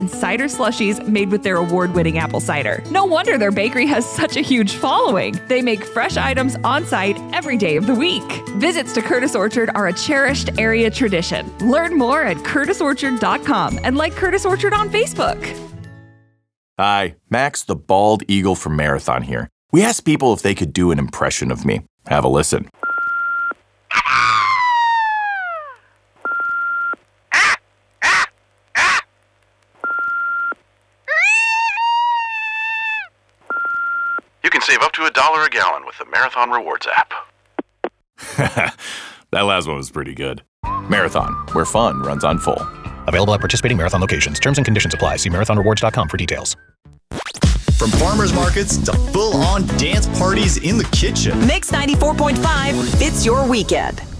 and cider slushies made with their award-winning apple cider. No wonder their bakery has such a huge following. They make fresh items on site every day of the week. Visits to Curtis Orchard are a cherished area tradition. Learn more at curtisorchard.com and like Curtis Orchard on Facebook. Hi, Max the Bald Eagle from Marathon here. We asked people if they could do an impression of me. Have a listen. You can save up to $1 a gallon with the Marathon Rewards app. That last one was pretty good. Marathon, where fun runs on full. Available at participating Marathon locations. Terms and conditions apply. See marathonrewards.com for details. From farmers markets to full-on dance parties in the kitchen. Mix 94.5 fits your weekend.